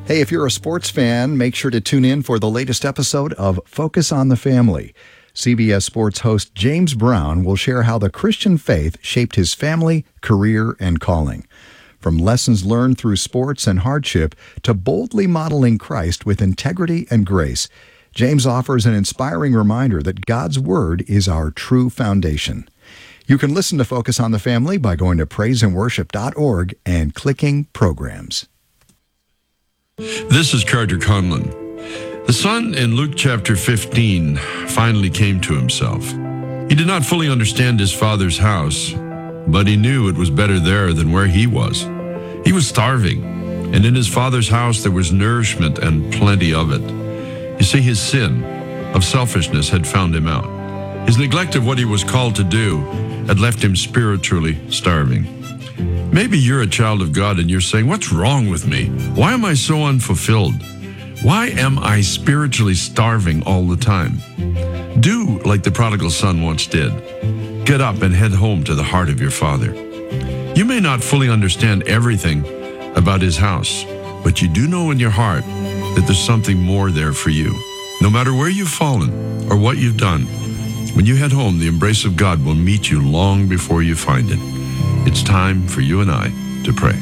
Hey, if you're a sports fan, make sure to tune in for the latest episode of Focus on the Family. CBS Sports host James Brown will share how the Christian faith shaped his family, career, and calling. From lessons learned through sports and hardship to boldly modeling Christ with integrity and grace, James offers an inspiring reminder that God's Word is our true foundation. You can listen to Focus on the Family by going to praiseandworship.org and clicking Programs. This is Carter Conlon. The son in Luke chapter 15 finally came to himself. He did not fully understand his father's house, but he knew it was better there than where he was. He was starving, and in his father's house there was nourishment and plenty of it. You see, his sin of selfishness had found him out. His neglect of what he was called to do had left him spiritually starving. Maybe you're a child of God and you're saying, "What's wrong with me? Why am I so unfulfilled? Why am I spiritually starving all the time?" Do like the prodigal son once did. Get up and head home to the heart of your Father. You may not fully understand everything about his house, but you do know in your heart that there's something more there for you. No matter where you've fallen or what you've done, when you head home, the embrace of God will meet you long before you find it. It's time for you and I to pray.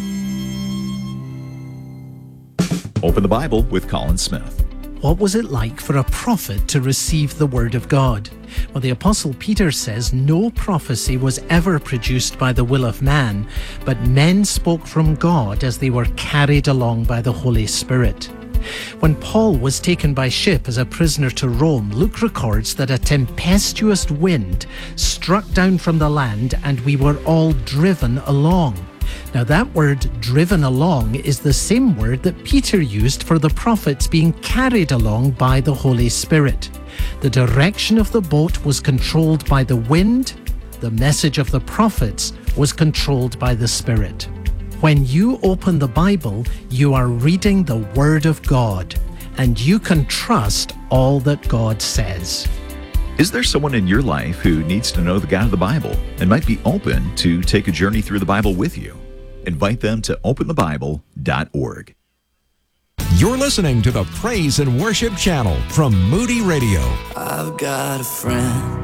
Open the Bible with Colin Smith. What was it like for a prophet to receive the Word of God? Well, the Apostle Peter says no prophecy was ever produced by the will of man, but men spoke from God as they were carried along by the Holy Spirit. When Paul was taken by ship as a prisoner to Rome, Luke records that a tempestuous wind struck down from the land and we were all driven along. Now that word driven along is the same word that Peter used for the prophets being carried along by the Holy Spirit. The direction of the boat was controlled by the wind. The message of the prophets was controlled by the Spirit. When you open the Bible, you are reading the Word of God, and you can trust all that God says. Is there someone in your life who needs to know the God of the Bible and might be open to take a journey through the Bible with you? Invite them to openthebible.org. You're listening to the Praise and Worship Channel from Moody Radio. I've got a friend